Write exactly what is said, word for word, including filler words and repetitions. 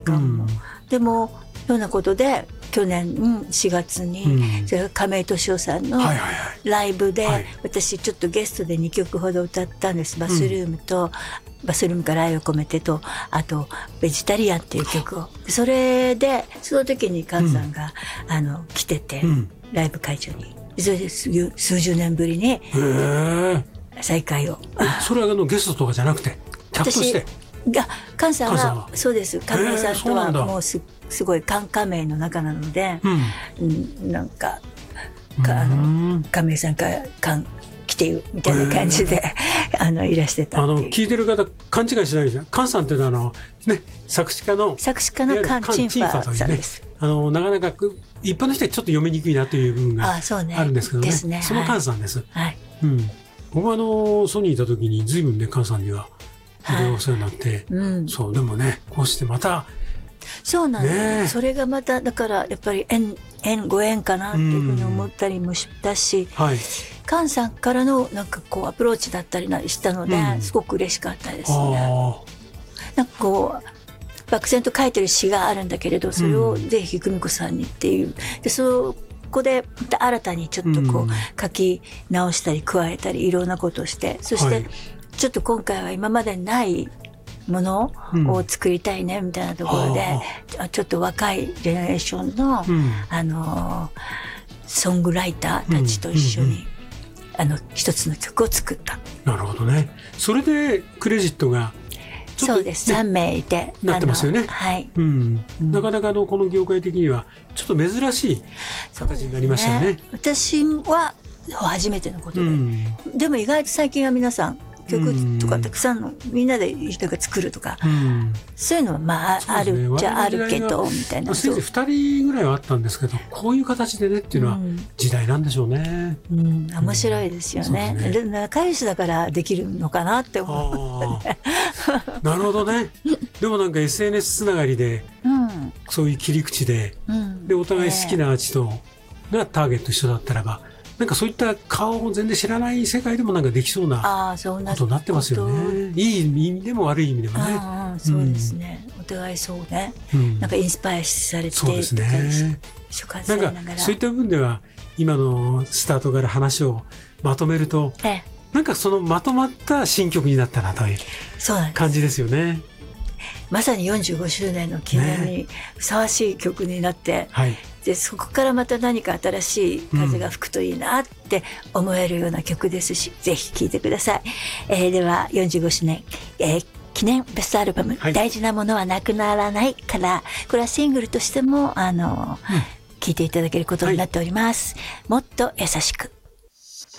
間も、 うんでもようなことで去年しがつに、 うんそれから亀井俊夫さんのはいはいはいライブで、 はい私ちょっとゲストでにきょくほど歌ったんです。バスルームと、バスルームから愛を込めてと、あとベジタリアンっていう曲を、それでその時に菅さんが、あの来てて、 うんライブ会場に、それで数数十年ぶりにへえ。 再会を。 それはあのゲストとかじゃなくて客として。 が菅さんは菅さんはそうです。亀井さんとはへーそうなんだもうすすごい菅亀名の中なので、 うんうん、なんかかあのうん亀井さんから菅来てよみたいな感じであのいらしてたあっていう。 の聞いてる方勘違いしないでください。菅さんっていうのはあのね作詞家の作詞家の菅チンファーさんです。 あのなかなか一般の人はちょっと読みにくいなという部分があそうねあるんですけどね。 ですねその菅さんです。 はい。 うん。僕はあのソニーいた時に随分ね菅さんには非常にお世話になって、 うん、 そうでもねこうしてまたそうなんです、 ねえそれがまただからやっぱり縁縁ご縁かなっていうふうに思ったりもしたし、 はい。 菅さんからのなんかこうアプローチだったりしたので、 うんすごく嬉しかったですね。 あなんかこう漠然と書いてる詩があるんだけれど、それをぜひ久美子さんにっていう、でそこでまた新たにちょっとこう、 うん書き直したり加えたりいろんなことをして、そしてはいちょっと今回は今までにないものを作りたいねみたいなところで、 うんちょっと若いジェネレーションの、 うんあのソングライターたちと一緒に、 うんうんうんあの一つの曲を作った。 なるほどね。それでクレジットがちょっとそうです、さんめいいてなってますよねあのはい、 うんうんなかなかのこの業界的にはちょっと珍しい形になりましたよね。 私は初めてのことで、 うんでも意外と最近は皆さん曲とかたくさんのみんなでなんか作るとか、 うんそういうのはまあ、あそうですねるっちゃあるけ我々 どみたいな。 せいぜいふたりぐらいはあったんですけど、こういう形でねっていうのはうん時代なんでしょうね。 うん、面白いですよね。 うんそうですねで仲良しだからできるのかなって思う。 ああなるほどね。でもなんか エスエヌエス つながりでうんそういう切り口でうん、 でお互い好きなアーティストがターゲット一緒だったらば、なんかそういった顔を全然知らない世界でもなんかできそうなああそうなことになってますよね。いい意味でも悪い意味でもね。 ああそうですね、お互いそうね、 うんなんかインスパイアされてそうですとかね。 所感なんかされながら、 そういった部分では今のスタートから話をまとめると、 ええ、 なんかそのまとまった新曲になったなというそうなんです。 感じですよね。 まさによんじゅうごしゅうねんの記念にふさわしい曲になって、 はい。 でそこからまた何か新しい風が吹くといいなって思えるような曲ですし、ぜひ聴いてください。えーではよんじゅうごしゅうねん、えー記念ベストアルバム、 はい大事なものはなくならないから、これはシングルとしてもあの、 うん聴いていただけることになっております。もっと優しく。